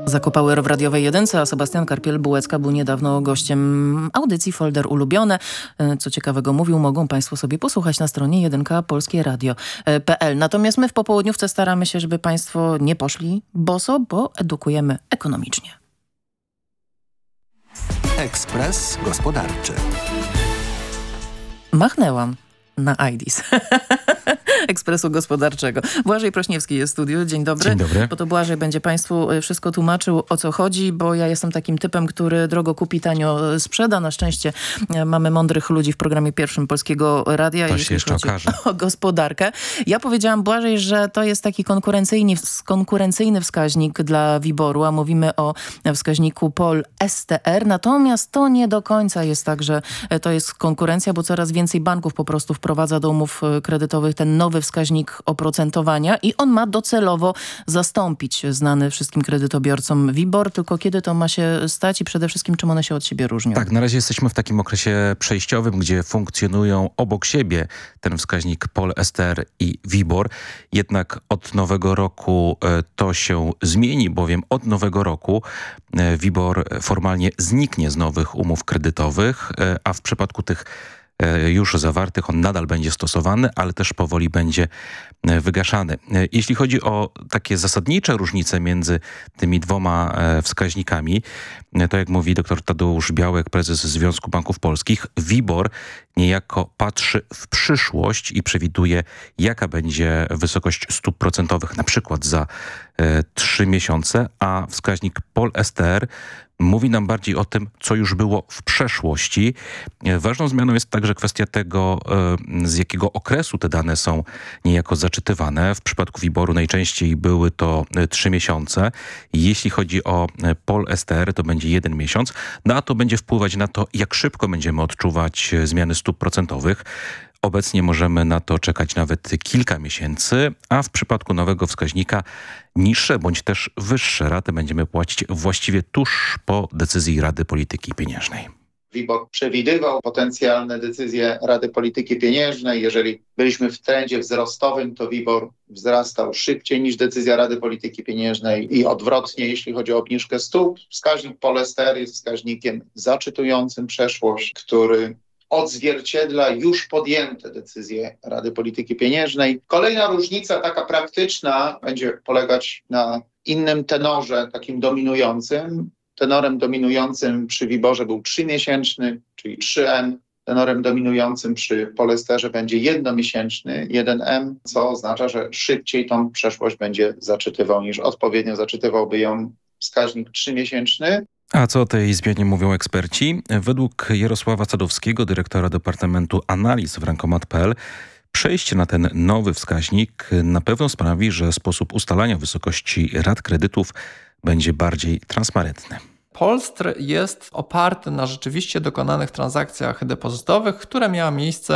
Zakopower w radiowej jedynce, a Sebastian Karpiel-Bułecka był niedawno gościem audycji Folder Ulubione. Co ciekawego mówił, mogą Państwo sobie posłuchać na stronie jedynka.polskieradio.pl. Natomiast my w popołudniówce staramy się, żeby Państwo nie poszli boso, bo edukujemy ekonomicznie. Ekspres Gospodarczy. Machnęłam na IDIS. Ekspresu Gospodarczego. Błażej Prośniewski jest w studiu. Dzień dobry. Dzień dobry. Bo to Błażej będzie Państwu wszystko tłumaczył, o co chodzi, bo ja jestem takim typem, który drogo kupi, tanio sprzeda. Na szczęście mamy mądrych ludzi w programie pierwszym Polskiego Radia. To się jeszcze okaże. O gospodarkę. Ja powiedziałam, Błażej, że to jest taki konkurencyjny wskaźnik dla WIBOR-u, a mówimy o wskaźniku POL STR. Natomiast to nie do końca jest tak, że to jest konkurencja, bo coraz więcej banków po prostu wprowadza do umów kredytowych ten nowy wskaźnik oprocentowania i on ma docelowo zastąpić znany wszystkim kredytobiorcom WIBOR. Tylko kiedy to ma się stać i przede wszystkim czym one się od siebie różnią? Tak, na razie jesteśmy w takim okresie przejściowym, gdzie funkcjonują obok siebie ten wskaźnik POL STR i WIBOR. Jednak od nowego roku to się zmieni, bowiem od nowego roku WIBOR formalnie zniknie z nowych umów kredytowych, a w przypadku tych już zawartych on nadal będzie stosowany, ale też powoli będzie wygaszany. Jeśli chodzi o takie zasadnicze różnice między tymi dwoma wskaźnikami, to jak mówi dr Tadeusz Białek, prezes Związku Banków Polskich, WIBOR niejako patrzy w przyszłość i przewiduje, jaka będzie wysokość stóp procentowych na przykład za 3 miesiące, a wskaźnik POL STR mówi nam bardziej o tym, co już było w przeszłości. Ważną zmianą jest także kwestia tego, z jakiego okresu te dane są niejako zaczytywane. W przypadku WIBOR-u najczęściej były to 3 miesiące. Jeśli chodzi o POL STR, to będzie 1 miesiąc. No a to będzie wpływać na to, jak szybko będziemy odczuwać zmiany stóp procentowych. Obecnie możemy na to czekać nawet kilka miesięcy, a w przypadku nowego wskaźnika niższe bądź też wyższe raty będziemy płacić właściwie tuż po decyzji Rady Polityki Pieniężnej. WIBOR przewidywał potencjalne decyzje Rady Polityki Pieniężnej. Jeżeli byliśmy w trendzie wzrostowym, to WIBOR wzrastał szybciej niż decyzja Rady Polityki Pieniężnej i odwrotnie, jeśli chodzi o obniżkę stóp. Wskaźnik POL STR jest wskaźnikiem zaczytującym przeszłość, który odzwierciedla już podjęte decyzje Rady Polityki Pieniężnej. Kolejna różnica, taka praktyczna, będzie polegać na innym tenorze, takim dominującym. Tenorem dominującym przy WIBOR-ze był 3-miesięczny, czyli 3M. Tenorem dominującym przy POL STR będzie 1-miesięczny, 1M, co oznacza, że szybciej tą przeszłość będzie zaczytywał niż odpowiednio zaczytywałby ją wskaźnik 3-miesięczny. A co o tej zmianie mówią eksperci? Według Jarosława Sadowskiego, dyrektora Departamentu Analiz w Rankomat.pl, przejście na ten nowy wskaźnik na pewno sprawi, że sposób ustalania wysokości rat kredytów będzie bardziej transparentny. Polstr jest oparty na rzeczywiście dokonanych transakcjach depozytowych, które miały miejsce